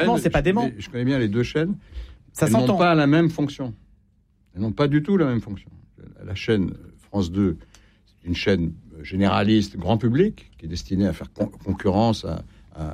Non, c'est pas dément. Je connais bien les deux chaînes. Ça Elles s'entend. n'ont pas la même fonction. Elles n'ont pas du tout la même fonction. La chaîne France 2, c'est une chaîne généraliste, grand public, qui est destinée à faire concurrence, à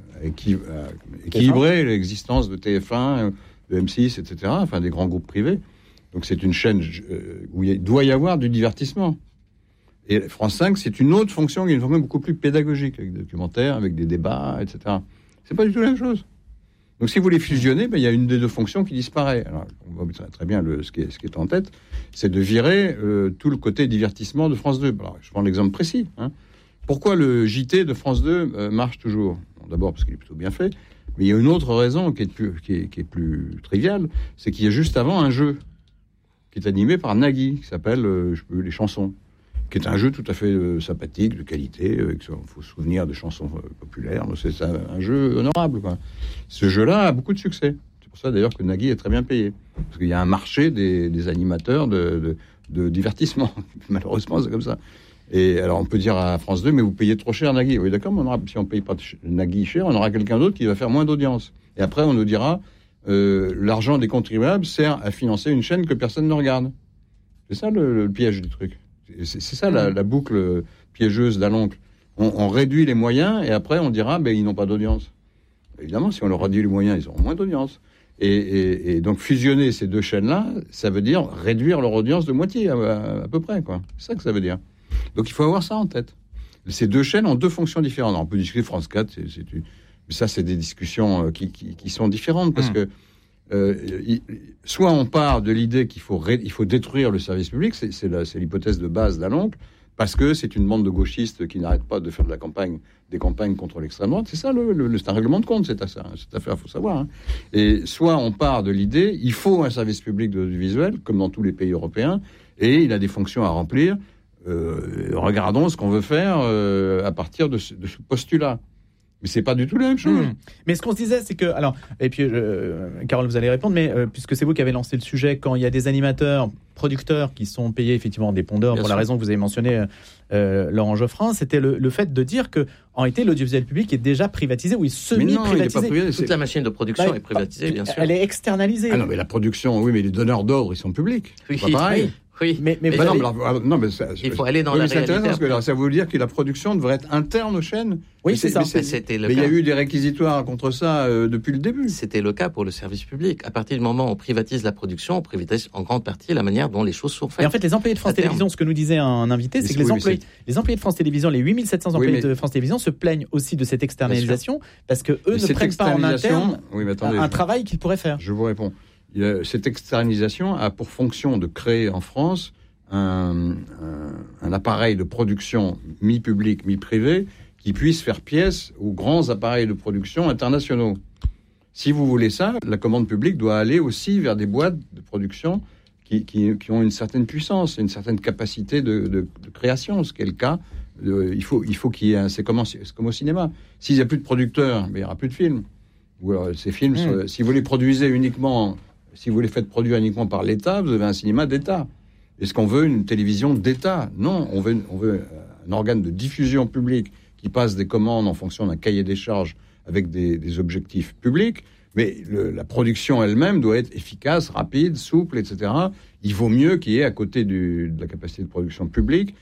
équilibrer l'existence de TF1, de M6, etc., enfin des grands groupes privés. Donc c'est une chaîne où il doit y avoir du divertissement. Et France 5, c'est une autre fonction, qui est une fonction beaucoup plus pédagogique, avec des documentaires, avec des débats, etc. C'est pas du tout la même chose. Donc si vous les fusionnez, il y a une des deux fonctions qui disparaît. Alors, on voit très bien ce qui est en tête, c'est de virer tout le côté divertissement de France 2. Alors, je prends l'exemple précis. Pourquoi le JT de France 2 marche toujours ? Bon, d'abord parce qu'il est plutôt bien fait, mais il y a une autre raison qui est plus triviale, c'est qu'il y a juste avant un jeu qui est animé par Nagui, qui s'appelle Les Chansons, qui est un jeu tout à fait sympathique, de qualité. Il faut se souvenir des chansons populaires. C'est un jeu honorable, quoi. Ce jeu-là a beaucoup de succès. C'est pour ça, d'ailleurs, que Nagui est très bien payé. Parce qu'il y a un marché des animateurs de divertissement. Malheureusement, c'est comme ça. Et alors, on peut dire à France 2, mais vous payez trop cher Nagui. Oui, d'accord, mais si on ne paye pas Nagui cher, on aura quelqu'un d'autre qui va faire moins d'audience. Et après, on nous dira, l'argent des contribuables sert à financer une chaîne que personne ne regarde. C'est ça le piège du truc. C'est ça la boucle piégeuse d'Aloncle. On réduit les moyens et après on dira ils n'ont pas d'audience. Évidemment, si on leur réduit les moyens, ils auront moins d'audience. Et donc fusionner ces deux chaînes-là, ça veut dire réduire leur audience de moitié à peu près, quoi. C'est ça que ça veut dire. Donc il faut avoir ça en tête. Ces deux chaînes ont deux fonctions différentes. Alors, on peut discuter France 4, mais ça c'est des discussions qui sont différentes parce que soit on part de l'idée qu'il faut détruire le service public, c'est l'hypothèse de base d'Aloncle, parce que c'est une bande de gauchistes qui n'arrêtent pas de faire des campagnes contre l'extrême droite. C'est ça, c'est un règlement de compte, cette affaire, il faut savoir. Et soit on part de l'idée, il faut un service public de l'audiovisuel, comme dans tous les pays européens, et il a des fonctions à remplir. Regardons ce qu'on veut faire à partir de ce postulat. Mais c'est pas du tout la même chose. Mais ce qu'on se disait, c'est que... Alors, et puis, Carole, vous allez répondre, mais puisque c'est vous qui avez lancé le sujet, quand il y a des animateurs, producteurs qui sont payés effectivement des pondeurs, pour la raison que vous avez mentionnée, Laurent Geoffrin, c'était le fait de dire que, en réalité, l'audiovisuel public est déjà privatisé, ou il semi-privatisé. Toute la machine de production est privatisée, bien sûr. Elle est externalisée. Ah non, mais la production, oui, mais les donneurs d'ordre, ils sont publics. Oui, c'est pas pareil. Oui, mais il faut aller dans la réalité. Parce que ça veut dire que la production devrait être interne aux chaînes. Oui, c'est ça. Mais il y a eu des réquisitoires contre ça depuis le début. C'était le cas pour le service public. À partir du moment où on privatise la production, on privatise en grande partie la manière dont les choses sont faites. Et en fait, les employés de France Télévisions, ce que nous disait un invité, c'est que les employés de France Télévisions, les 8700 employés de France Télévisions, se plaignent aussi de cette externalisation parce que eux ne prennent pas en interne un travail qu'ils pourraient faire. Je vous réponds. Cette externalisation a pour fonction de créer en France un appareil de production mi-public, mi-privé qui puisse faire pièce aux grands appareils de production internationaux. Si vous voulez ça, la commande publique doit aller aussi vers des boîtes de production qui ont une certaine puissance, une certaine capacité de création, ce qui est le cas. Il faut qu'il y ait c'est comme au cinéma. S'il n'y a plus de producteurs, il n'y aura plus de films. Ou alors, ces films, si vous les produisez uniquement... Si vous les faites produire uniquement par l'État, vous avez un cinéma d'État. Est-ce qu'on veut une télévision d'État ? Non, on veut un organe de diffusion publique qui passe des commandes en fonction d'un cahier des charges avec des objectifs publics, mais la production elle-même doit être efficace, rapide, souple, etc. Il vaut mieux qu'il y ait à côté de la capacité de production publique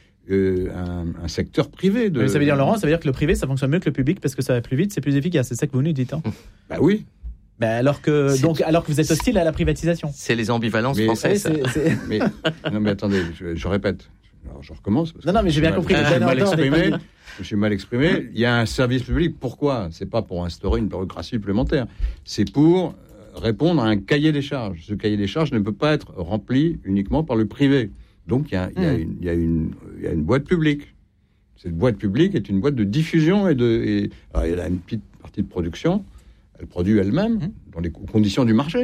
un secteur privé. Mais ça veut dire, Laurent, ça veut dire que le privé, ça fonctionne mieux que le public parce que ça va plus vite, c'est plus efficace. C'est ça que vous nous dites, hein ? Bah oui. Alors que vous êtes hostile à la privatisation. C'est les ambivalences françaises. Mais attendez, je répète. Alors je recommence. Non, mais j'ai bien compris. Je suis mal exprimé. Il y a un service public. Pourquoi ? C'est pas pour instaurer une bureaucratie supplémentaire. C'est pour répondre à un cahier des charges. Ce cahier des charges ne peut pas être rempli uniquement par le privé. Donc il y a une boîte publique. Cette boîte publique est une boîte de diffusion alors, elle a une petite partie de production. Elle produit elle-même, dans les conditions du marché.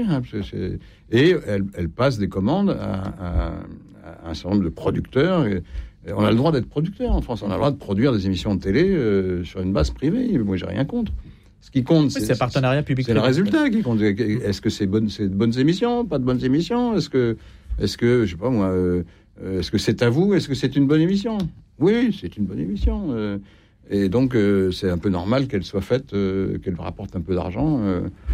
Et elle passe des commandes à un certain nombre de producteurs. Et on a le droit d'être producteur en France. On a le droit de produire des émissions de télé sur une base privée. Moi, j'ai rien contre. Ce qui compte, c'est le partenariat public. C'est le résultat qui compte. Est-ce que c'est de bonnes émissions ? Pas de bonnes émissions ? Est-ce que je sais pas moi, est-ce que c'est à vous ? Est-ce que c'est une bonne émission ? Oui, c'est une bonne émission. Et donc, c'est un peu normal qu'elle soit faite, qu'elle rapporte un peu d'argent.